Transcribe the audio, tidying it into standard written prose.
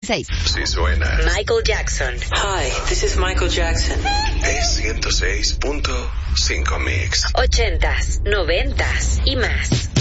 6. Sí suena. Michael Jackson. Hi, this is Michael Jackson. Es 106.5 Mix. 80s, 90s y más.